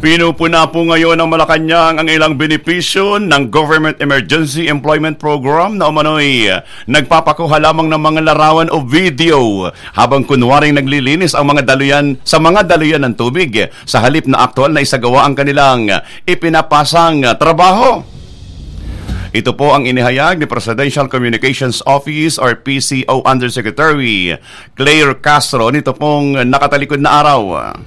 Pinupuna po ngayon ng Malacanang ang ilang benepisyo ng Government Emergency Employment Program na umano'y nagpapakuha lamang ng mga larawan o video habang kunwaring naglilinis ang mga daluyan sa mga daluyan ng tubig sa halip na aktual na isagawa ang kanilang ipinapasang trabaho. Ito po ang inihayag ni Presidential Communications Office or PCO Undersecretary Claire Castro nito pong nakatalikod na araw.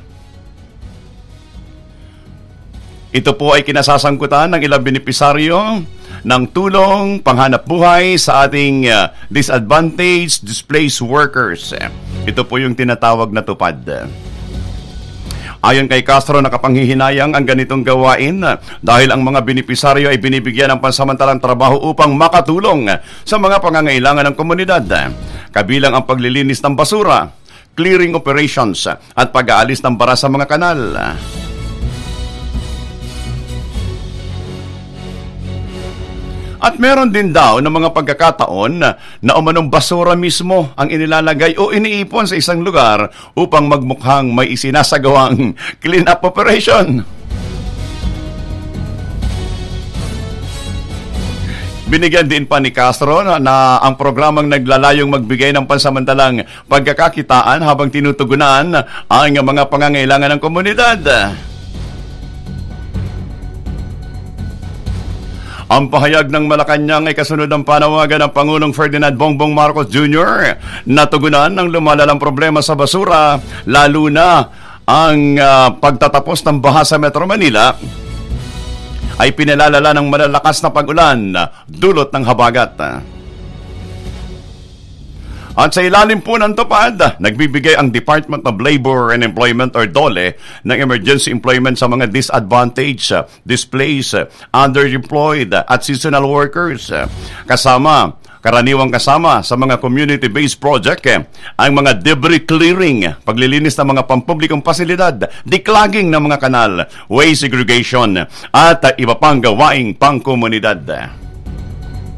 Ito po ay kinasasangkutan ng ilang benepisaryo ng tulong panghanap buhay sa ating disadvantaged displaced workers. Ito po yung tinatawag na tupad. Ayon kay Castro, nakapanghihinayang ang ganitong gawain dahil ang mga benepisaryo ay binibigyan ng pansamantalang trabaho upang makatulong sa mga pangangailangan ng komunidad. Kabilang ang paglilinis ng basura, clearing operations at pag-aalis ng bara sa mga kanal. At meron din daw ng mga pagkakataon na umanong basura mismo ang inilalagay o iniipon sa isang lugar upang magmukhang may isinasagawang clean-up operation. Binigyan din pa ni Castro na ang programang naglalayong magbigay ng pansamantalang pagkakakitaan habang tinutugunan ang mga pangangailangan ng komunidad. Ang pahayag ng Malacanang ay kasunod ng panawagan ng Pangulong Ferdinand Bongbong Marcos Jr. na tugunan ng lumalalang problema sa basura, lalo na ang pagtatapos ng baha sa Metro Manila ay pinalalala ng malalakas na pag-ulan dulot ng habagat. At sa ilalim po ng tupad, nagbibigay ang Department of Labor and Employment or DOLE ng emergency employment sa mga disadvantaged, displaced, underemployed at seasonal workers. Karaniwang kasama sa mga community-based project ang mga debris clearing, paglilinis ng mga pampublikong pasilidad, declogging ng mga kanal, waste segregation at iba pang gawaing pangkomunidad.